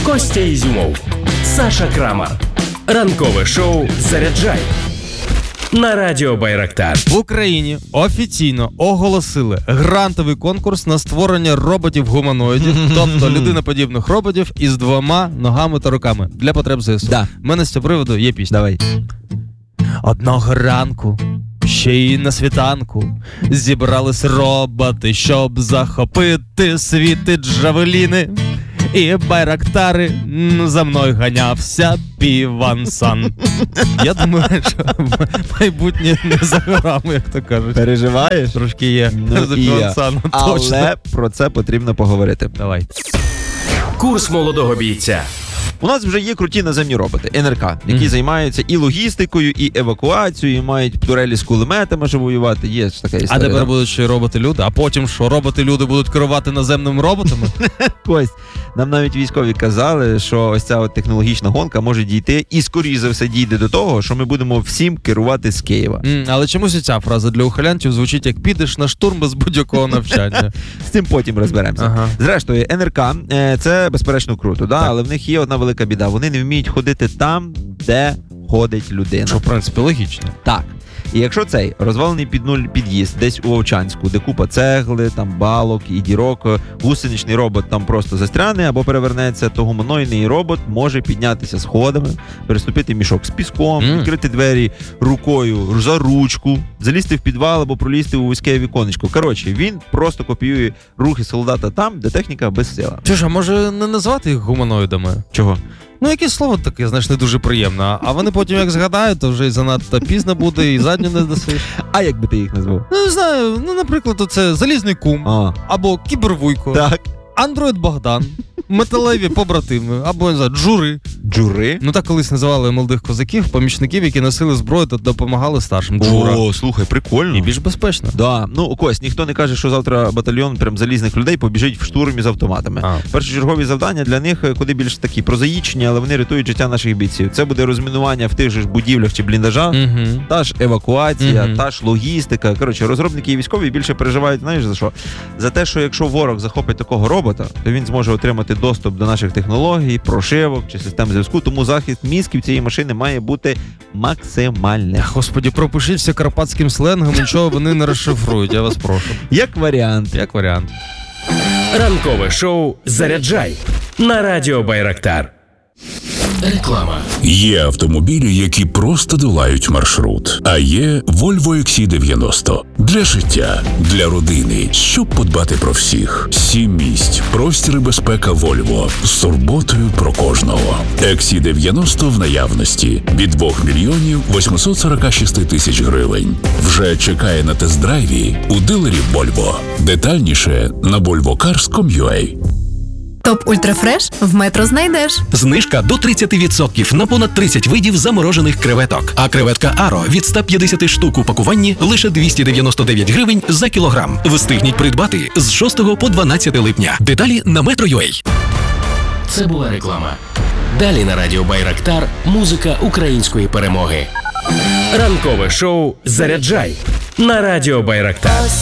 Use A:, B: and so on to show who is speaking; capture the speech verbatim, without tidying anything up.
A: Костя Ізюмов, Саша Крамар. Ранкове шоу «Заряджай» на радіо Байрактар.
B: В Україні офіційно оголосили грантовий конкурс на створення роботів-гуманоїдів, тобто людиноподібних роботів із двома ногами та руками для потреб ЗСУ.
C: Да.
B: У мене з цього приводу є пісня.
C: Давай.
B: Одного ранку, ще й на світанку, зібрались роботи, щоб захопити світи джавеліни. І байрактари, за мною ганявся Півансан. Я думаю, що майбутнє не за горами, як то кажуть.
C: Переживаєш?
B: Трошки є.
C: Ну,
B: За
C: і я.
B: Півансаном,
C: Але
B: точно.
C: про це потрібно поговорити.
B: Давай.
A: Курс молодого бійця.
C: У нас вже є круті наземні роботи, ен ер ка, які mm. займаються і логістикою, і евакуацією, і мають турелі з кулеметами, щоб воювати. Є ж така історія.
B: А тепер
C: да?
B: будуть ще роботи-люди, а потім що, роботи-люди будуть керувати наземними роботами?
C: Кость, нам навіть військові казали, що ось ця от технологічна гонка може дійти і, скоріш за все, дійде до того, що ми будемо всім керувати з Києва.
B: Mm, але чомусь і ця фраза для ухилянтів звучить як «підеш на штурм без будь-якого навчання».
C: З цим потім розберемося.
B: Ага.
C: Зрештою, ен ер ка – це безперечно круто, да? Але в них є одна велика біда. Вони не вміють ходити там, де ходить людина.
B: Що, в принципі, логічно.
C: Так. І якщо цей розвалений під нуль під'їзд десь у Вовчанську, де купа цегли, там балок і дірок, гусеничний робот там просто застряне або перевернеться, то гуманоїдний робот може піднятися сходами, переступити мішок з піском,
B: Mm.
C: відкрити двері рукою за ручку, залізти в підвал або пролізти у вузьке віконечко. Коротше, він просто копіює рухи солдата там, де техніка безсила.
B: Чи ж, а може не назвати їх гуманоїдами?
C: Чого?
B: Ну, якесь слово таке, знаєш, не дуже приємне. А вони потім, як згадають, то вже і занадто пізно буде, і задню не досиш.
C: А як би ти їх назвав?
B: Ну, не знаю, ну, наприклад, оце Залізний кум,
C: А,
B: або Кібервуйко,
C: так.
B: Андроїд Богдан, Металеві побратими, або, не знаю, Джури.
C: Джури?
B: Ну, так колись називали молодих козаків, помічників, які носили зброю та допомагали старшим. Джура.
C: О, слухай, прикольно.
B: І більш безпечно.
C: Да, ну Кость, ніхто не каже, що завтра батальйон прям залізних людей побіжить в штурмі з автоматами.
B: А.
C: Першочергові завдання для них куди більш такі прозаїчні, але вони рятують життя наших бійців. Це буде розмінування в тих же ж будівлях чи бліндажах,
B: Угу.
C: та ж евакуація,
B: Мгм.
C: та ж логістика. Коротше, розробники і військові більше переживають, знаєш за що? За те, що якщо ворог захопить такого робота, то він зможе отримати доступ до наших технологій, прошивок чи систем зв'язку, тому захист мізків цієї машини має бути максимальним.
B: Господі, пропишіть все карпатським сленгом, нічого вони не розшифрують, я вас прошу.
C: Як варіант.
B: Як варіант.
A: Ранкове шоу «Заряджай» на радіо Байрактар. Реклама.
D: Є автомобілі, які просто долають маршрут. А є Volvo ікс сі дев'яносто. Для життя, для родини, щоб подбати про всіх. Сім місць, простір і безпека Volvo. З турботою про кожного. ікс сі дев'яносто в наявності. Від двох мільйонів восьмисот сорок шість тисяч гривень. Вже чекає на тест-драйві у дилерів Volvo. Детальніше на volvo cars крапка ком крапка ю а.
E: Топ Ультрафреш в Метро знайдеш.
F: Знижка до тридцять відсотків на понад тридцять видів заморожених креветок. А креветка Аро від сто п'ятдесят штук у пакуванні лише двісті дев'яносто дев'ять гривень за кілограм. Встигніть придбати з шостого по дванадцяте липня. Деталі на метро крапка ю а.
A: Це була реклама. Далі на радіо Байрактар музика української перемоги. Ранкове шоу «Заряджай» на радіо Байрактар.